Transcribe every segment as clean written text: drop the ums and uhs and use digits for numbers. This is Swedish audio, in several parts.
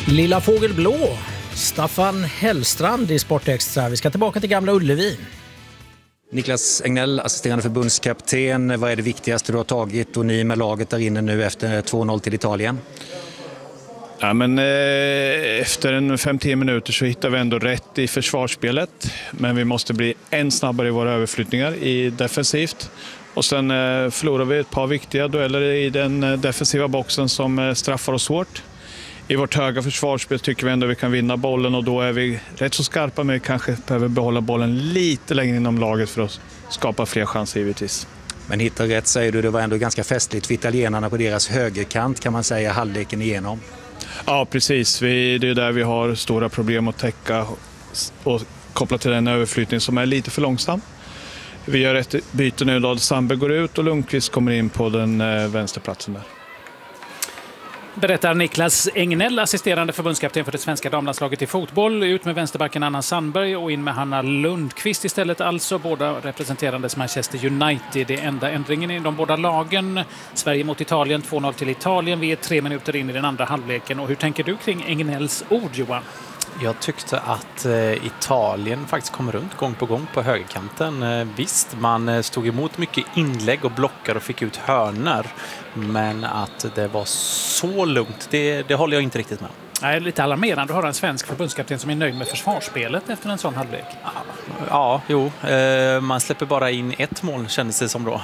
Lilla fågel blå, Staffan Hellstrand i Sportextra. Vi ska tillbaka till Gamla Ullevi. Niklas Egnell, assisterande förbundskapten. Vad är det viktigaste du har tagit och ni med laget där inne nu efter 2-0 till Italien? Ja, men efter en 5-10 minuter så hittar vi ändå rätt i försvarsspelet. Men vi måste bli än snabbare i våra överflyttningar i defensivt. Och sen förlorar vi ett par viktiga dueller i den defensiva boxen som straffar oss svårt. I vårt höga försvarsspel tycker vi ändå att vi kan vinna bollen och då är vi rätt så skarpa, men vi kanske behöver behålla bollen lite längre inom laget för att skapa fler chanser givetvis. Men hittar rätt säger du, det var ändå ganska festligt för italienarna på deras högerkant kan man säga halvleken igenom. Ja, precis. Det är där vi har stora problem att täcka och koppla till den överflyttning som är lite för långsam. Vi gör ett byte nu då Sandberg går ut och Lundqvist kommer in på den vänsterplatsen där. Berättar Niklas Egnell, assisterande förbundskapten för det svenska damlandslaget i fotboll. Ut med vänsterbacken Anna Sandberg och in med Hanna Lundqvist istället. Alltså båda representerandes Manchester United. Det är enda ändringen i de båda lagen. Sverige mot Italien, 2-0 till Italien. Vi är 3 minuter in i den andra halvleken. Och hur tänker du kring Egnells ord, Johan? Jag tyckte att Italien faktiskt kom runt gång på gång på högerkanten. Visst, man stod emot mycket inlägg och blockar och fick ut hörnor. Men att det var så lugnt, det håller jag inte riktigt med. Nej, lite alarmerande. Du har en svensk förbundskapten som är nöjd med försvarsspelet efter en sån halvlek. Ja, man släpper bara in ett mål kändes det som då.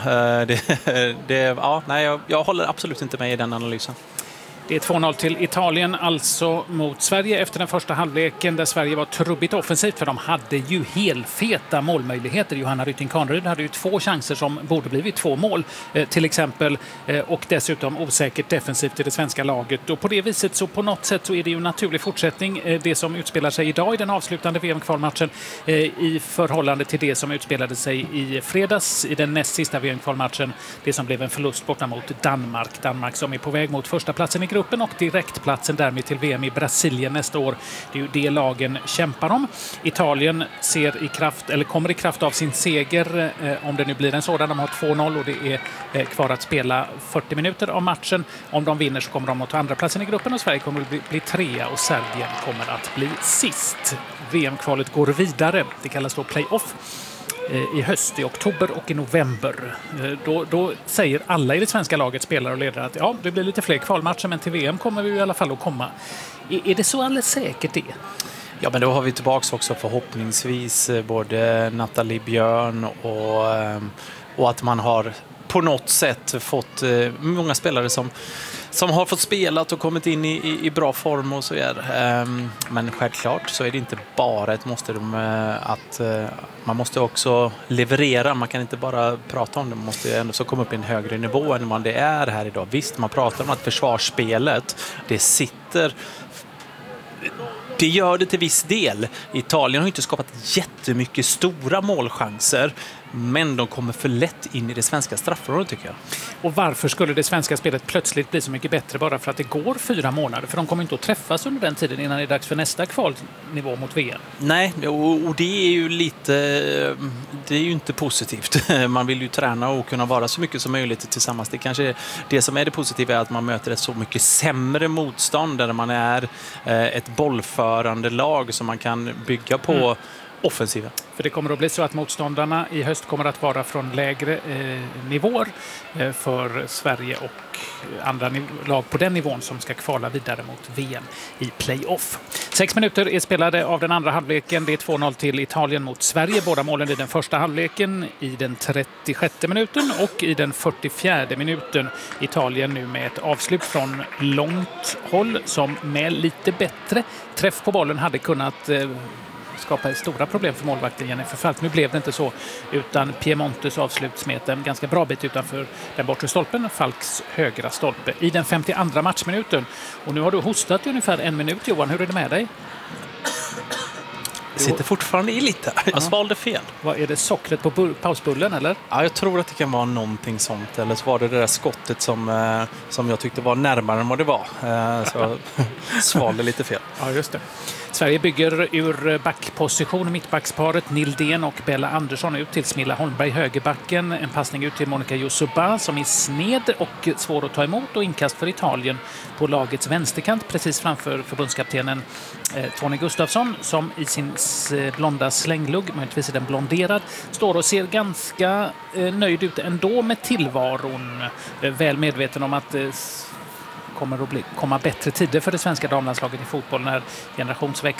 Jag håller absolut inte med i den analysen. Det är 2-0 till Italien, alltså mot Sverige efter den första halvleken där Sverige var trubbigt offensivt för de hade ju helfeta målmöjligheter. Johanna Rytting-Kaneryd hade ju 2 chanser som borde blivit 2 mål till exempel och dessutom osäkert defensivt i det svenska laget. Och på det viset så på något sätt så är det ju en naturlig fortsättning det som utspelar sig idag i den avslutande VM-kvalmatchen i förhållande till det som utspelade sig i fredags i den näst sista VM-kvalmatchen. Det som blev en förlust borta mot Danmark. Danmark som är på väg mot första platsen i gruppen och direktplatsen därmed till VM i Brasilien nästa år. Det är ju det lagen kämpar om. Italien kommer i kraft av sin seger om det nu blir en sådan. De har 2-0 och det är kvar att spela 40 minuter av matchen. Om de vinner så kommer de att ta andra platsen i gruppen och Sverige kommer att bli 3 och Serbien kommer att bli sist. VM-kvalet går vidare. Det kallas då playoff. I höst, i oktober och i november. Då säger alla i det svenska laget, spelare och ledare att ja, det blir lite fler kvalmatcher men till VM kommer vi i alla fall att komma. Är det så alldeles säkert det? Ja, men då har vi tillbaka också förhoppningsvis både Nathalie Björn och att man har på något sätt fått många spelare som har fått spelat och kommit in i bra form och så vidare. Men självklart så är det inte bara ett måste att man måste också leverera. Man kan inte bara prata om det. Man måste ändå så komma upp i en högre nivå än vad det är här idag. Visst, man pratar om att försvarsspelet, det gör det till viss del. Italien har inte skapat jättemycket stora målchanser, men de kommer för lätt in i det svenska straffområdet tycker jag. Och varför skulle det svenska spelet plötsligt bli så mycket bättre bara för att det går 4 månader? För de kommer inte att träffas under den tiden innan det är dags för nästa kvalnivå mot VM. Nej, och det är ju det är ju inte positivt. Man vill ju träna och kunna vara så mycket som möjligt tillsammans. Det kanske det som är det positiva är att man möter ett så mycket sämre motstånd där man är ett bollförande lag som man kan bygga på offensiva. För det kommer att bli så att motståndarna i höst kommer att vara från lägre nivåer för Sverige och andra lag på den nivån som ska kvala vidare mot VM i playoff. 6 minuter är spelade av den andra halvleken. Det är 2-0 till Italien mot Sverige. Båda målen i den första halvleken i den 36 minuten och i den 44 minuten. Italien nu med ett avslut från långt håll som med lite bättre träff på bollen hade kunnat skapa stora problem för målvakten Jennifer Falk. Nu blev det inte så, utan Piemontes avslut smet en ganska bra bit utanför den bortre stolpen, Falks högra stolpe i den 52 matchminuten. Och nu har du hostat i ungefär 1 minut, Johan. Hur är det med dig? Jag sitter fortfarande i lite. Jag svalde fel. Vad är det, sockret på pausbullen eller? Ja, jag tror att det kan vara någonting sånt. Eller så var det där skottet som jag tyckte var närmare än vad det var. Så jag svalde lite fel. Ja, just det. Sverige bygger ur backposition, mittbacksparet Nildén och Bella Andersson ut till Smilla Holmberg, högerbacken. En passning ut till Monica Yusuba som är sned och svår att ta emot, och inkast för Italien på lagets vänsterkant precis framför förbundskaptenen Tony Gustafsson, som i sin blonda slänglugg, möjligtvis är den blonderad, står och ser ganska nöjd ut ändå med tillvaron. Väl medveten om att kommer att komma bättre tider för det svenska damlandslaget i fotboll när generationsväxlingen